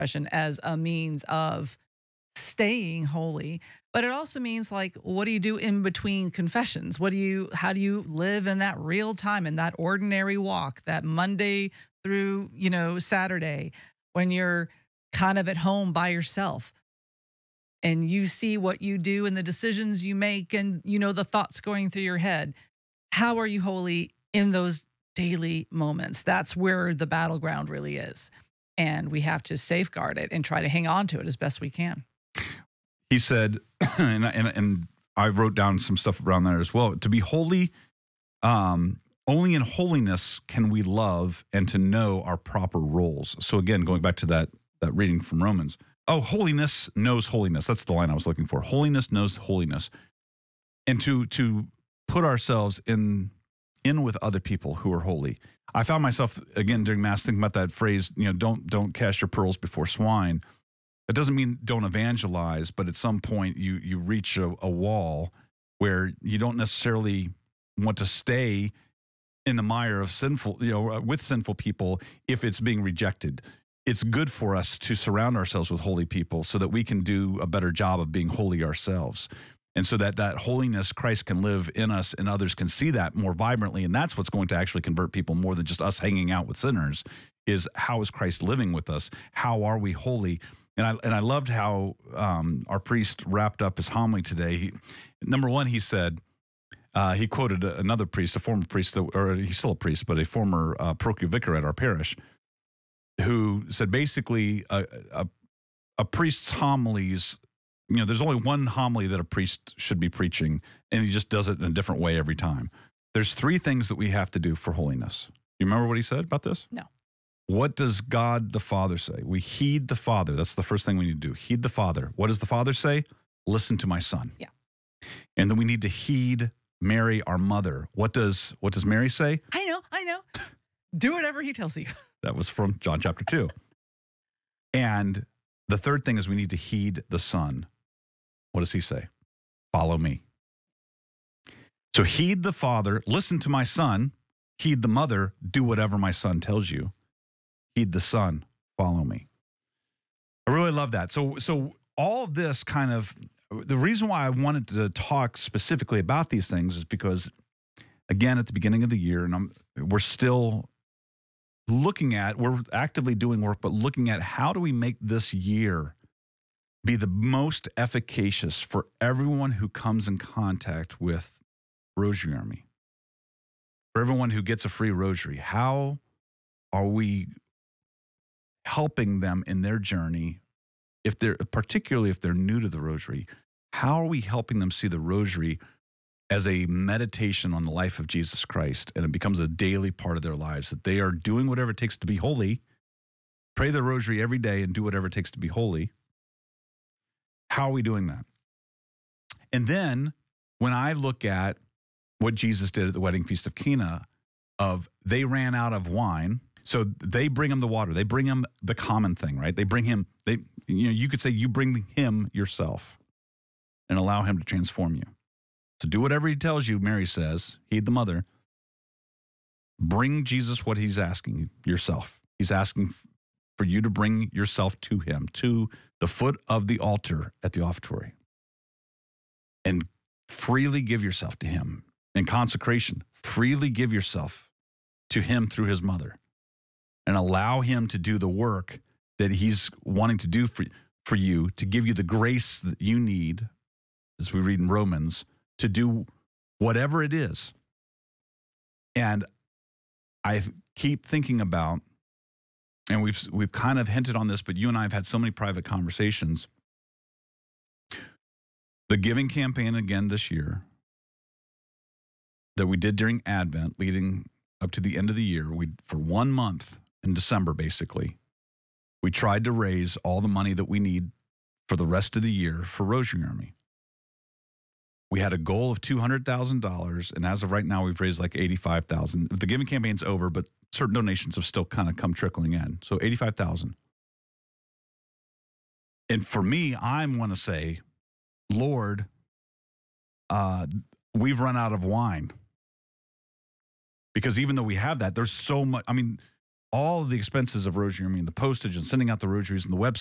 confession as a means of staying holy, but it also means like, what do you do in between confessions? How do you live in that real time, in that ordinary walk, that Monday through, Saturday, when you're kind of at home by yourself and you see what you do and the decisions you make and, the thoughts going through your head. How are you holy in those daily moments? That's where the battleground really is. And we have to safeguard it and try to hang on to it as best we can. He said, and I wrote down some stuff around there as well. To be holy, only in holiness can we love and to know our proper roles. So again, going back to that reading from Romans. Oh, holiness knows holiness. That's the line I was looking for. Holiness knows holiness. And to put ourselves in with other people who are holy. I found myself, again, during Mass, thinking about that phrase, don't cast your pearls before swine. It doesn't mean don't evangelize, but at some point you reach a wall where you don't necessarily want to stay in the mire of sinful, with sinful people if it's being rejected. It's good for us to surround ourselves with holy people so that we can do a better job of being holy ourselves. And so that holiness, Christ can live in us and others can see that more vibrantly. And that's what's going to actually convert people more than just us hanging out with sinners, is how is Christ living with us? How are we holy? And I loved how our priest wrapped up his homily today. Number one, he said, he quoted another priest, a former priest, or he's still a priest, but a former parochial vicar at our parish, who said basically a priest's homilies, there's only one homily that a priest should be preaching, and he just does it in a different way every time. There's three things that we have to do for holiness. You remember what he said about this? No. What does God the Father say? We heed the Father. That's the first thing we need to do. Heed the Father. What does the Father say? Listen to my Son. Yeah. And then we need to heed Mary, our mother. What does Mary say? I know. Do whatever he tells you. That was from John chapter 2. And the third thing is we need to heed the Son. What does he say? Follow me. So heed the Father, listen to my Son, heed the mother, do whatever my Son tells you. Heed the Son, follow me. I really love that. So all of this kind of, the reason why I wanted to talk specifically about these things is because, again, at the beginning of the year, and we're still we're actively doing work, but looking at how do we make this year be the most efficacious for everyone who comes in contact with Rosary Army, for everyone who gets a free rosary. How are we helping them in their journey, particularly if they're new to the rosary? How are we helping them see the rosary as a meditation on the life of Jesus Christ, and it becomes a daily part of their lives, that they are doing whatever it takes to be holy, pray the rosary every day and do whatever it takes to be holy? How are we doing that? And then when I look at what Jesus did at the wedding feast of Cana, they ran out of wine. So they bring him the water. They bring him the common thing, right? They bring him, you could say you bring him yourself and allow him to transform you. So do whatever he tells you, Mary says, heed the mother. Bring Jesus what he's asking, yourself. He's asking for you to bring yourself to him, to the foot of the altar at the offertory, and freely give yourself to him. In consecration, freely give yourself to him through his mother, and allow him to do the work that he's wanting to do for you, to give you the grace that you need, as we read in Romans, to do whatever it is. And I keep thinking about, and we've kind of hinted on this, but you and I have had so many private conversations. The giving campaign again this year that we did during Advent, leading up to the end of the year, for 1 month in December, basically, we tried to raise all the money that we need for the rest of the year for Rosary Army. We had a goal of $200,000, and as of right now, we've raised like $85,000. The giving campaign's over, but certain donations have still kind of come trickling in. So $85,000. And for me, I want to say, Lord, we've run out of wine. Because even though we have that, there's so much. I mean, all of the expenses of rosary, I mean the postage and sending out the rosaries and the website